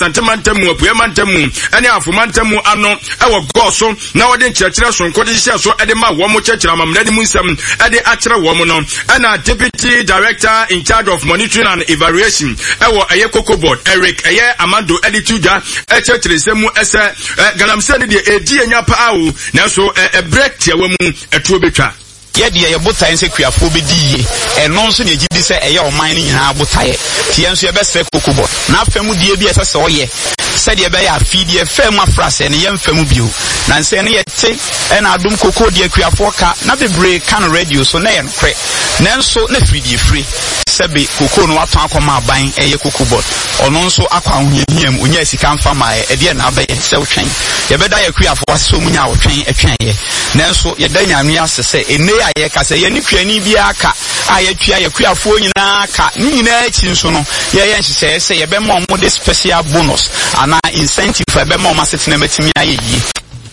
Santamantemu, Puyamantamu, and Afumantamu ano, our gosso, now the church, so Edema, Womo Church, Nedimusam, Edi Atra Womono, and our deputy director in charge of monitoring and evaluation, our Ayako board, Eric, Aye, Amando, Edituja, Echurch, Semu, Essa, Galamsani, a dear Pau, now so a break, a woman, a true bitra. Yedi ya buta ense kuafo bedi enonso ne gidi se eye o man ni na buta ye tienso ye bese kokubo na afemu die bi ese se oye se de be ya afidie fem afrase ne ye mfemu bio na nse ne ye te na adum koko de kuafo ka na bebre kan radio so na ye nkre nanso na fidie free sebe koko no aton akoma aban eye kokubo ono nso akwa ahohiam onya sika mfa ma e de na abaye se wotwen ye beda ye kuafo aso munya wotwen etwen ye nanso ye da nyame asese ene aye kase ye ni kwani bia aka aye tua ye kuafo nyina aka nyina achi nso no ye ye nhye se ye be ma omo de special bonus ana incentive for be ma omo setena matimi aye yi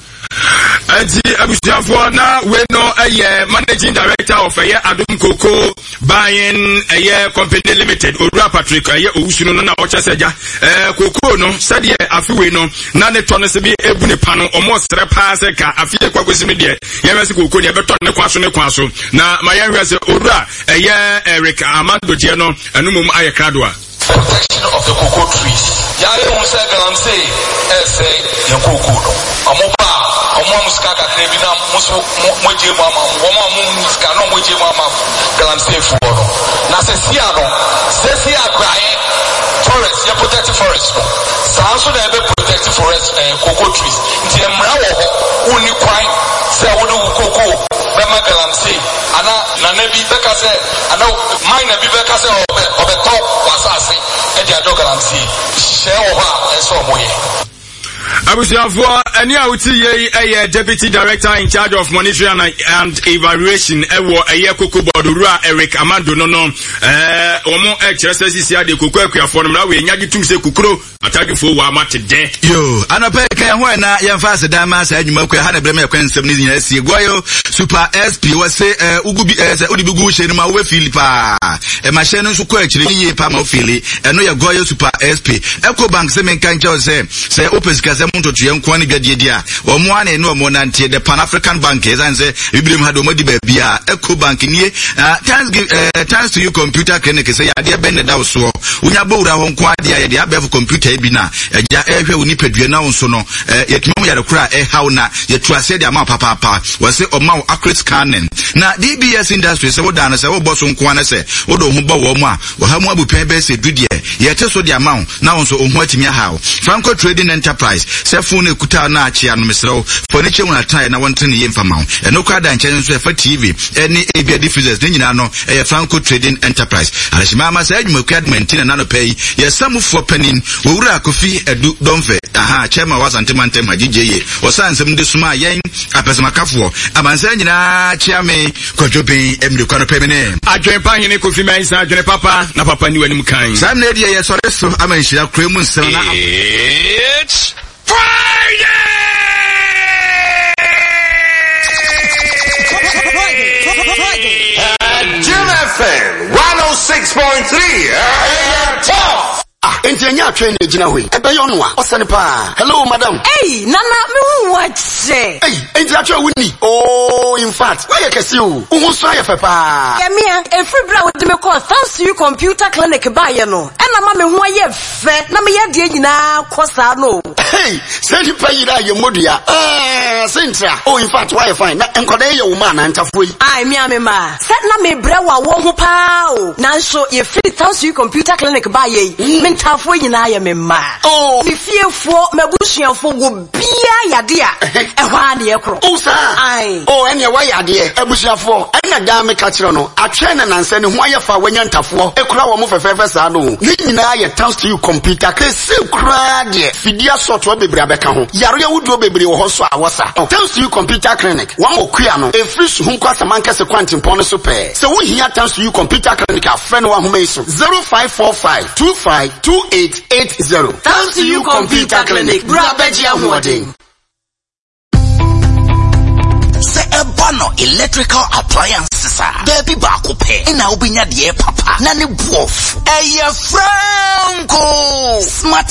Ati Abusiafo na we no managing director of Adum Cocoa buying company limited Odra Patrick Owusuno no na ochaseja Cocoa no said afiwe no na ne tono se bi ebune pano omo sere paase ka afie kwakwesimi de yemese Cocoa ne beton ne kwaso na mayanwe se Odra Eric Amando je no enumum aye kradwa protection of the cocoa trees. Yari unse galamse ese ya cocoa no. Amopa amuska ka krebina muso moje mama woma muska no moje mama galamse fuo no. Na sesia no sesia krae forest ya protected forest no. Sanso na ebe protected forest cocoa trees. Nti emra wo ho uni kwan se wodo cocoa bema galamse ana na nabi beka se ana mine nabi beka se obeto wasase edi adogalansi share oba enso moye Abusiafo any auti ye deputy director in charge of monitoring and evaluation ewo Koko board Ura Eric Amando no omo exercise ade Koko akuafo no na we nya gitum se kukuro atagi fo wa mate de yo anope kan ho na yemfa se dan ma sa adwuma kwa ha na brema kwansem ni nyina sie goyo super sp we se ugubi se odibigu hye ni ma we filipa ma hye no so kwa akire ni pa ma fili eno ye goyo super sp Ecobank se men kan che se opesika se munto tuyenko ani gadiedia wo mo ana eno mo nante the Pan African Bank ezanse ibrim hado modi ba bia Ecobank nie thanks to you computer clinic say ya de ben da so unya bowura ho nko ade ya de abef computer bi na eja ehwe oni padua na wonso no yetimam ya de kura how na yetu ase de ama papa we say o ma accurate scanning na DBS industry say wo da na say wo boso nko ana say wo do ho bo wo mu a wo ha mu abupen be say dudie ye te so de ama na wonso ohun atimi how Franco Trading Enterprise say phone ekuta na achi anu mesrew furniture una try na wonte ne yemfa mawo eno kwa da nchen so efa TV any abia diffusers ne nyina no Franco Trading Enterprise alashima ma say adwuma kwadment na no pay ye samufo panin wo wura kofi edu domfe chema wasantemantem hagigeye osansem de suma yen apesemakafo abansa nyina chiame kwadwoben emde kwa no pemene adwen pa hene kofi mensa adwen papa na papa ni wanim kan sam na dia ye sore so amanhira kremu nsem na it's Friday! Jim FM 106.3 AM Top. Enya train ejina hoi ebe yo no a osane pa hello madam hey nana me hu wache hey enya train wuni oh in fact why you kesi o hu so aye pa ya mia every bra we me call thanks to you computer clinic ba ye no na ma me hu aye fe na me ye de nyina kosa no hey say ni pa yira ye modua sentra oh in fact why fine na enkoda ye wo ma na ntafo yi ai mia me ma set na me bra wa wo hu pa o na so ye free thanks to you computer clinic ba ye mentafo nyina ya memma oh me fiefo mabusuafo go bia yade a ehwa de ekro oh sir ai oh ene wa yade abusuafo ena da me ka kire no atwe na nanse ne ho ayefa wanya ntafo ekura wo mo fefefe sa no ni nyina ya thanks to you computer ke se kura de fidia soto bebre abeka ho yare wudo bebre wo ho so awosa thanks to you computer clinic wa mo kua no e free so hunko asamanka se kwantimpo no so pe se wo hia thanks to you computer clinic afre no wa ho meiso 0545 252880 thanks to you computer clinic brabeji ahwodin se ebono electrical appliances baby ba ko pe na obinya de papa na ne buof eye Franco smart